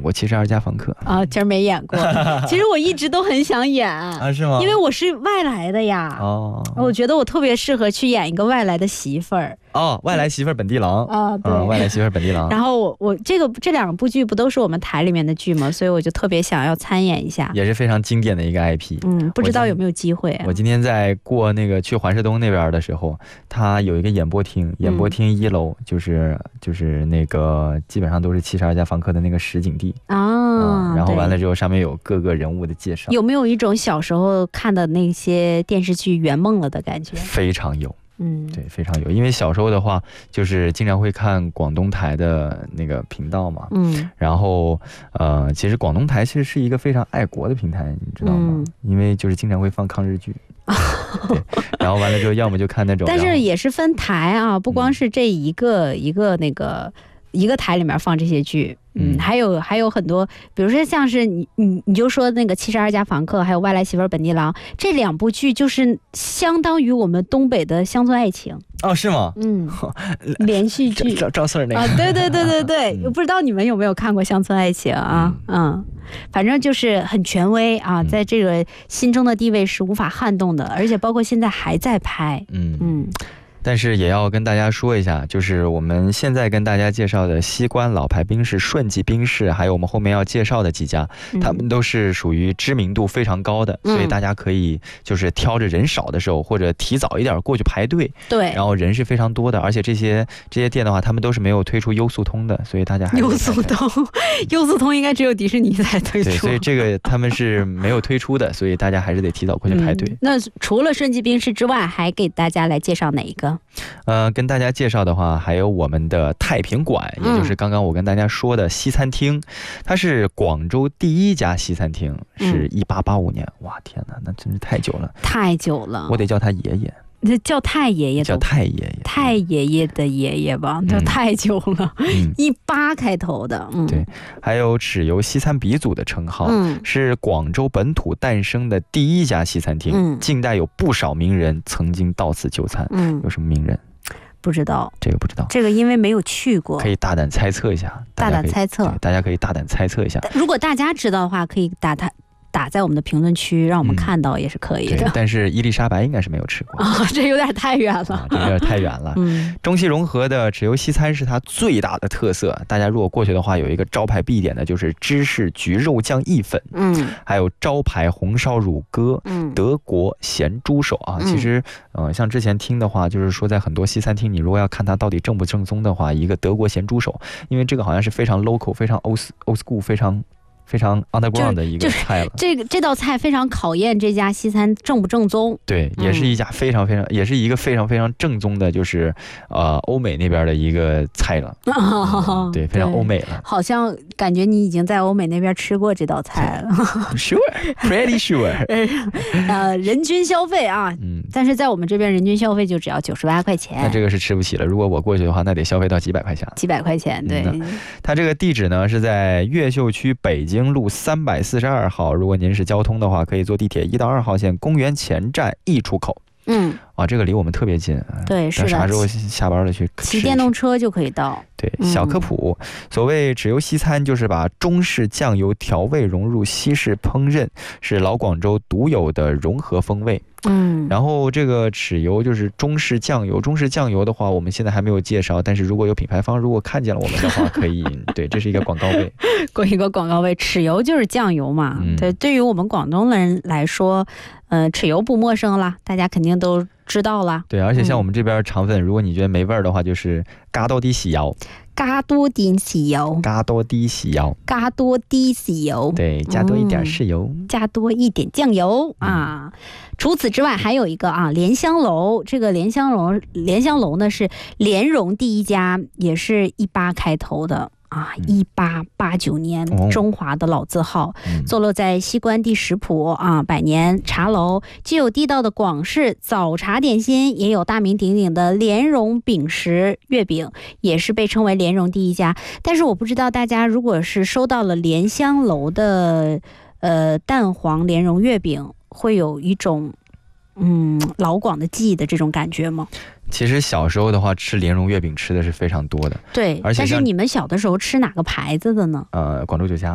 过72家房客啊，今儿没演过。其实我一直都很想演啊， 是吗？ 因为我是外来的呀。哦，我觉得我特别适合去演一个外来的媳妇儿。 哦，外来媳妇儿本地郎啊，对，外来媳妇儿本地郎。 然后我这两部剧不都是我们台里面的剧吗？所以我就特别想要参演一下， 也是非常经典的一个 IP。 不知道有没有机会啊？ 我今天在过那个去环市东那边的时候，它有一个演播厅，演播厅1楼就是那个基本上都是72家房客的那个实景地啊。然后完了之后，上面有各个人物的介绍。 有没有一种小时候看的那些电视剧圆梦了的感觉？ 非常有。对，非常有，因为小时候的话，就是经常会看广东台的那个频道嘛，然后其实广东台其实是一个非常爱国的平台，你知道吗？因为就是经常会放抗日剧，对，然后完了之后，要么就看那种， 但是也是分台啊，不光是这一个一个台里面放这些剧。还有很多，比如说像是你就说那个72家房客，还有外来媳妇儿本地郎，这两部剧就是相当于我们东北的乡村爱情。 哦，是吗？ 连续剧赵四儿那个啊，对，我不知道你们有没有看过乡村爱情啊？反正就是很权威啊，在这个心中的地位是无法撼动的，而且包括现在还在拍。 但是也要跟大家说一下，就是我们现在跟大家介绍的西关老牌宾士、顺记宾士，还有我们后面要介绍的几家，他们都是属于知名度非常高的，所以大家可以就是挑着人少的时候，或者提早一点过去排队。 对， 然后人是非常多的，而且这些店的话，他们都是没有推出优速通的，所以大家还优速通应该只有迪士尼才推出， 对，所以这个他们是没有推出的，所以大家还是得提早过去排队。 那除了顺记宾士之外，还给大家来介绍哪一个？ 跟大家介绍的话，还有我们的太平馆，也就是刚刚我跟大家说的西餐厅，它是广州第一家西餐厅，是1885年。哇，天哪，那真是太久了， 太久了， 我得叫他爷爷。 叫太爷爷， 叫太爷爷， 太爷爷的爷爷吧，叫太久了，18开头的。 对，还有豉油西餐鼻祖的称号，是广州本土诞生的第一家西餐厅，近代有不少名人曾经到此就餐。有什么名人？ 不知道， 这个不知道， 这个因为没有去过， 可以大胆猜测一下， 大胆猜测， 大家可以大胆猜测一下。 如果大家知道的话，可以打在我们的评论区，让我们看到也是可以的。 但是伊丽莎白应该是没有吃过这有点太远了， 这有点太远了。中西融合的豉油西餐是它最大的特色。大家如果过去的话，有一个招牌必点的就是芝士焗肉酱意粉，还有招牌红烧乳鸽，德国咸猪手啊。其实像之前听的话，就是说在很多西餐厅，你如果要看它到底正不正宗的话，一个德国咸猪手，因为这个好像是非常 local、非常 old school、非常 underground 的一个菜了。 这道菜非常考验这家西餐正不正宗。 对，也是一家非常也是一个非常非常正宗的，就是欧美那边的一个菜了。对，非常欧美了。 好像感觉你已经在欧美那边吃过这道菜了。 Sure, pretty sure。 人均消费啊，但是在我们这边人均消费就只要98块钱。 那这个是吃不起了。如果我过去的话，那得消费到几百块钱。 几百块钱，对。 它这个地址呢是在越秀区北京路342号，如果您是交通的话，可以坐地铁1到2号线公园前站 E 出口。这个离我们特别近。 对，是的。 啥时候下班了去骑电动车就可以到。 对，小科普，所谓豉油西餐，就是把中式酱油调味融入西式烹饪，是老广州独有的融合风味。然后这个豉油就是中式酱油，中式酱油的话，我们现在还没有介绍，但是如果有品牌方如果看见了我们的话，可以对，这是一个广告位， 一个广告位。豉油就是酱油嘛，对，对于我们广东人来说，豉油不陌生啦，大家肯定都知道啦。 对，而且像我们这边肠粉，如果你觉得没味儿的话，就是加多啲豉油。 加多啲豉油， 加多啲豉油， 加多啲豉油， 对，加多一点豉油， 加多一点酱油啊。除此之外，还有一个莲香楼，这个莲香楼呢是莲蓉第一家，也是18开头的。1889年，中华的老字号，坐落在西关第10铺百年茶楼，既有地道的广式早茶点心，也有大名鼎鼎的莲蓉饼食月饼，也是被称为莲蓉第一家。但是我不知道大家如果是收到了莲香楼的蛋黄莲蓉月饼，会有一种老广的记忆的这种感觉吗？ 其实小时候的话，吃莲蓉月饼吃的是非常多的。 对，但是你们小的时候吃哪个牌子的呢？ 广州酒家。